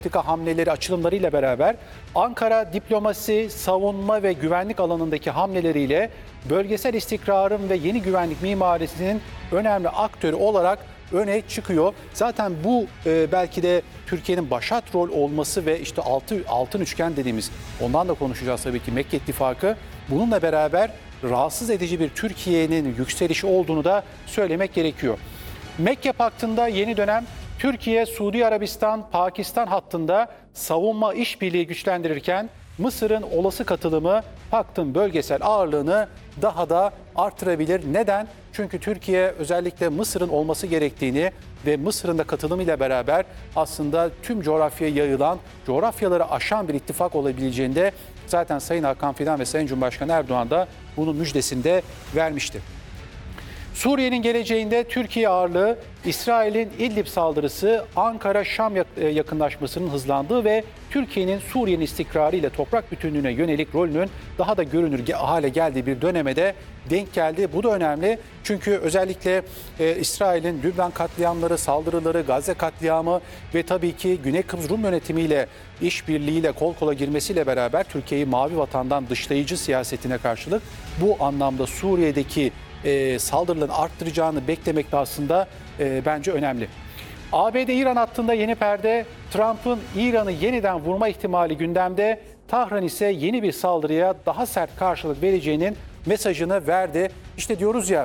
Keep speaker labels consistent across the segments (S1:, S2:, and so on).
S1: politika hamleleri, açılımlarıyla beraber Ankara diplomasi, savunma ve güvenlik alanındaki hamleleriyle bölgesel istikrarın ve yeni güvenlik mimarisinin önemli aktörü olarak öne çıkıyor. Zaten bu belki de Türkiye'nin başat rol olması ve işte altın üçgen dediğimiz, ondan da konuşacağız tabii ki, Mekke İttifakı. Bununla beraber rahatsız edici bir Türkiye'nin yükselişi olduğunu da söylemek gerekiyor. Mekke Paktı'nda yeni dönem Türkiye, Suudi Arabistan, Pakistan hattında savunma işbirliği güçlendirirken Mısır'ın olası katılımı paktın bölgesel ağırlığını daha da artırabilir. Neden? Çünkü Türkiye özellikle Mısır'ın olması gerektiğini ve Mısır'ın da katılımıyla beraber aslında tüm coğrafyaya yayılan, coğrafyaları aşan bir ittifak olabileceğini de zaten Sayın Hakan Fidan ve Sayın Cumhurbaşkanı Erdoğan da bunun müjdesini de vermişti. Suriye'nin geleceğinde Türkiye ağırlığı, İsrail'in İdlib saldırısı, Ankara-Şam yakınlaşmasının hızlandığı ve Türkiye'nin Suriye'nin istikrarı ile toprak bütünlüğüne yönelik rolünün daha da görünür hale geldiği bir döneme de denk geldi. Bu da önemli çünkü özellikle İsrail'in Lübnan katliamları, saldırıları, Gazze katliamı ve tabii ki Güney Kıbrıs Rum yönetimiyle işbirliğiyle kol kola girmesiyle beraber Türkiye'yi mavi vatandan dışlayıcı siyasetine karşılık bu anlamda Suriye'deki saldırılarını arttıracağını beklemek de aslında bence önemli. ABD-İran hattında yeni perde, Trump'ın İran'ı yeniden vurma ihtimali gündemde. Tahran ise yeni bir saldırıya daha sert karşılık vereceğinin mesajını verdi. İşte diyoruz ya,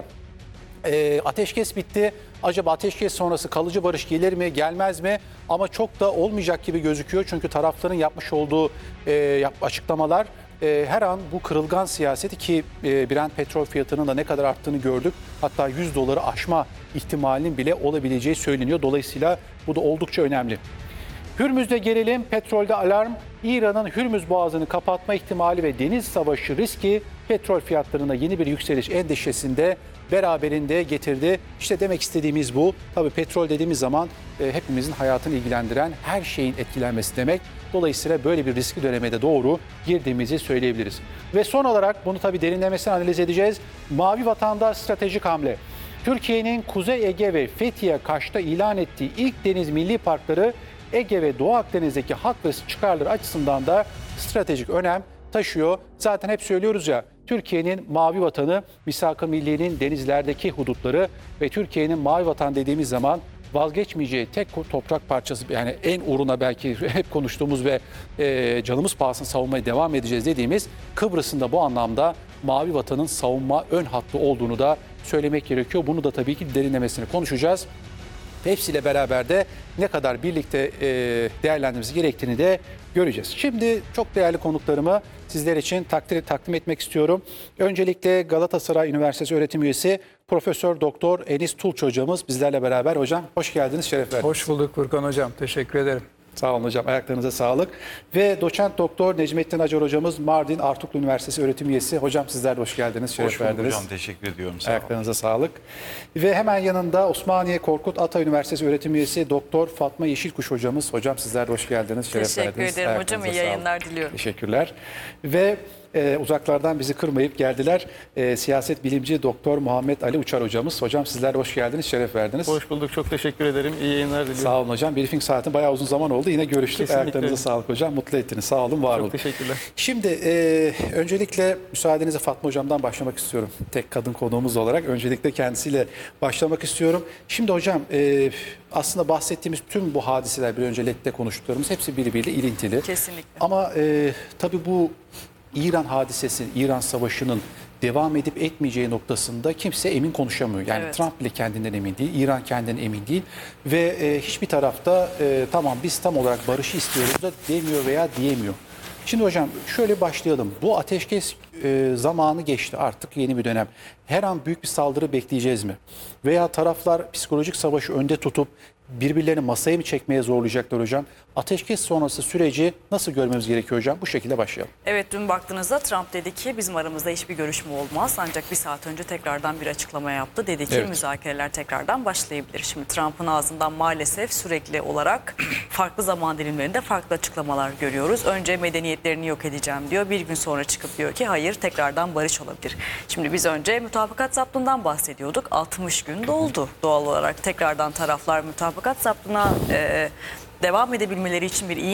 S1: ateşkes bitti. Acaba ateşkes sonrası kalıcı barış gelir mi, gelmez mi? Ama çok da olmayacak gibi gözüküyor. Çünkü tarafların yapmış olduğu açıklamalar her an bu kırılgan siyaseti ki Brent petrol fiyatının da ne kadar arttığını gördük. Hatta $100'ı aşma ihtimalinin bile olabileceği söyleniyor. Dolayısıyla bu da oldukça önemli. Hürmüz'de gerilim, petrolde alarm, İran'ın Hürmüz Boğazı'nı kapatma ihtimali ve deniz savaşı riski petrol fiyatlarına yeni bir yükseliş endişesinde beraberinde getirdi. İşte demek istediğimiz bu. Tabii petrol dediğimiz zaman hepimizin hayatını ilgilendiren her şeyin etkilenmesi demek. Dolayısıyla böyle bir riskli döneme de doğru girdiğimizi söyleyebiliriz. Ve son olarak bunu tabii derinlemesine analiz edeceğiz. Mavi Vatan'da stratejik hamle. Türkiye'nin Kuzey Ege ve Fethiye Kaş'ta ilan ettiği ilk deniz milli parkları Ege ve Doğu Akdeniz'deki hak ve çıkarları açısından da stratejik önem taşıyor. Zaten hep söylüyoruz ya, Türkiye'nin mavi vatanı, misak-ı milliyenin denizlerdeki hudutları ve Türkiye'nin mavi vatan dediğimiz zaman vazgeçmeyeceği tek toprak parçası, yani en uğruna belki hep konuştuğumuz ve canımız pahasına savunmaya devam edeceğiz dediğimiz Kıbrıs'ın da bu anlamda mavi vatanın savunma ön hattı olduğunu da söylemek gerekiyor. Bunu da tabii ki derinlemesine konuşacağız. Hepsiyle beraber de ne kadar birlikte değerlendirmemiz gerektiğini de göreceğiz. Şimdi çok değerli konuklarımı sizler için takdim etmek istiyorum. Öncelikle Galatasaray Üniversitesi öğretim üyesi Profesör Doktor Enis Tulç hocamız bizlerle beraber. Hocam hoş geldiniz, şeref verdiniz.
S2: Hoş bulduk Furkan hocam, teşekkür ederim.
S1: Sağ olun hocam, ayaklarınıza sağlık. Ve doçent doktor Necmettin Acar hocamız Mardin Artuklu Üniversitesi öğretim üyesi. Hocam sizler de hoş geldiniz, şeref verdiniz.
S3: Hoş bulduk hocam, teşekkür ediyorum. Sağ
S1: ayaklarınıza sağlık. Ve hemen yanında Osmaniye Korkut Ata Üniversitesi öğretim üyesi Doktor Fatma Yeşilkuş hocamız. Hocam sizler de hoş geldiniz, şeref verdiniz.
S4: Teşekkür ederim hocam, iyi yayınlar diliyorum.
S1: Teşekkürler. Ve uzaklardan bizi kırmayıp geldiler. Siyaset bilimci Doktor Muhammed Ali Uçar hocamız. Hocam sizler de hoş geldiniz, şeref verdiniz.
S2: Hoş bulduk, çok teşekkür ederim. İyi yayınlar diliyorum.
S1: Sağ olun hocam. Briefing saati bayağı uzun zaman oldu. Yine görüştük.
S2: Kesinlikle.
S1: Ayaklarınıza sağlık hocam. Mutlu ettiniz. Sağ olun, var olun.
S2: Çok teşekkürler.
S1: Şimdi öncelikle müsaadenizle Fatma hocamdan başlamak istiyorum. Tek kadın konuğumuz olarak. Öncelikle kendisiyle başlamak istiyorum. Şimdi hocam aslında bahsettiğimiz tüm bu hadiseler, bir önce LED'de konuştuklarımız hepsi birbiriyle ilintili.
S4: Kesinlikle.
S1: Ama tabii bu İran hadisesi, İran savaşının devam edip etmeyeceği noktasında kimse emin konuşamıyor. Yani
S4: Evet.
S1: Trump bile kendinden emin değil, İran kendinden emin değil ve hiçbir tarafta tamam biz tam olarak barışı istiyoruz da demiyor veya diyemiyor. Şimdi hocam şöyle başlayalım. Bu ateşkes zamanı geçti, artık yeni bir dönem. Her an büyük bir saldırı bekleyeceğiz mi? Veya taraflar psikolojik savaşı önde tutup birbirlerini masaya mı çekmeye zorlayacaklar hocam? Ateşkes sonrası süreci nasıl görmemiz gerekiyor hocam? Bu şekilde başlayalım.
S4: Evet, dün baktığınızda Trump dedi ki bizim aramızda hiçbir görüşme olmaz. Ancak bir saat önce tekrardan bir açıklama yaptı. Dedi ki
S1: Evet.
S4: müzakereler tekrardan başlayabilir. Şimdi Trump'ın ağzından maalesef sürekli olarak farklı zaman dilimlerinde farklı açıklamalar görüyoruz. Önce medeniyetlerini yok edeceğim diyor. Bir gün sonra çıkıp diyor ki hayır, tekrardan barış olabilir. Şimdi biz önce mutabakat zaptından bahsediyorduk. 60 gün doldu doğal olarak. Tekrardan taraflar mutabakat zaptına devam edebilmeleri için bir iyi